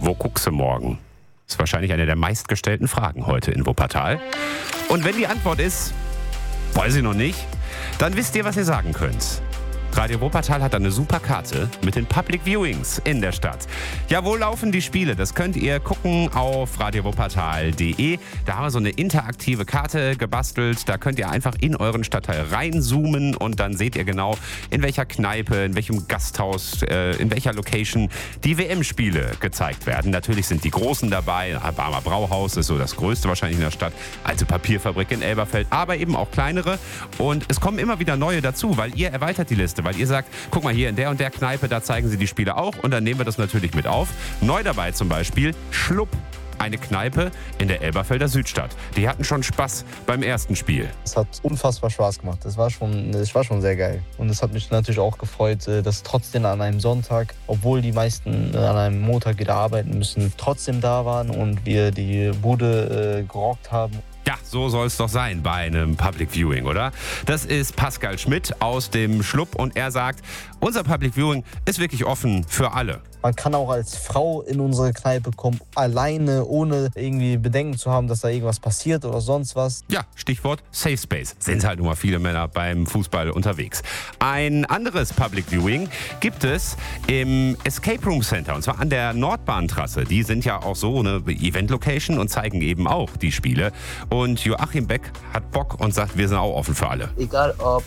Wo guckst du morgen? Ist wahrscheinlich eine der meistgestellten Fragen heute in Wuppertal. Und wenn die Antwort ist, weiß ich noch nicht, dann wisst ihr, was ihr sagen könnt. Radio Wuppertal hat eine super Karte mit den Public Viewings in der Stadt. Ja, wo laufen die Spiele? Das könnt ihr gucken auf radiowuppertal.de. Da haben wir so eine interaktive Karte gebastelt. Da könnt ihr einfach in euren Stadtteil reinzoomen und dann seht ihr genau, in welcher Kneipe, in welchem Gasthaus, in welcher Location die WM-Spiele gezeigt werden. Natürlich sind die Großen dabei. Barmer Brauhaus ist so das größte wahrscheinlich in der Stadt. Alte Papierfabrik in Elberfeld, aber eben auch kleinere. Und es kommen immer wieder neue dazu, weil ihr erweitert die Liste. Weil ihr sagt, guck mal hier in der und der Kneipe, da zeigen sie die Spiele auch und dann nehmen wir das natürlich mit auf. Neu dabei zum Beispiel Schlupp, eine Kneipe in der Elberfelder Südstadt. Die hatten schon Spaß beim ersten Spiel. Es hat unfassbar Spaß gemacht. Es war schon sehr geil. Und es hat mich natürlich auch gefreut, dass trotzdem an einem Sonntag, obwohl die meisten an einem Montag wieder arbeiten müssen, trotzdem da waren und wir die Bude gerockt haben. Ja, so soll es doch sein bei einem Public Viewing, oder? Das ist Pascal Schmidt aus dem Schlupp und er sagt, unser Public Viewing ist wirklich offen für alle. Man kann auch als Frau in unsere Kneipe kommen, alleine, ohne irgendwie Bedenken zu haben, dass da irgendwas passiert oder sonst was. Ja, Stichwort Safe Space. Sind halt nun mal viele Männer beim Fußball unterwegs. Ein anderes Public Viewing gibt es im Escape Room Center und zwar an der Nordbahntrasse. Die sind ja auch so eine Event-Location und zeigen eben auch die Spiele. Und Joachim Beck hat Bock und sagt, wir sind auch offen für alle. Egal ob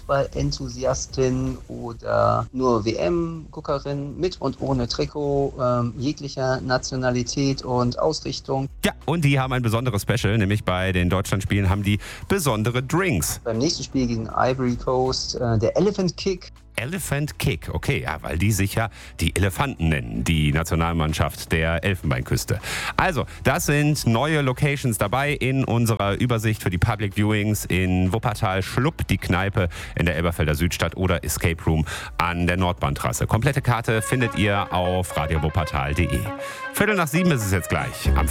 Fußball-Enthusiastin oder nur WM-Guckerin, mit und ohne Trikot, jeglicher Nationalität und Ausrichtung. Ja, und die haben ein besonderes Special, nämlich bei den Deutschlandspielen haben die besondere Drinks. Beim nächsten Spiel gegen Ivory Coast der Elephant Kick. Elephant Kick, okay, ja, weil die sich ja die Elefanten nennen, die Nationalmannschaft der Elfenbeinküste. Also, das sind neue Locations dabei in unserer Übersicht für die Public Viewings in Wuppertal, Schlupp, die Kneipe in der Elberfelder Südstadt oder Escape Room an der Nordbahntrasse. Komplette Karte findet ihr auf radiowuppertal.de. 6:15 ist es jetzt gleich.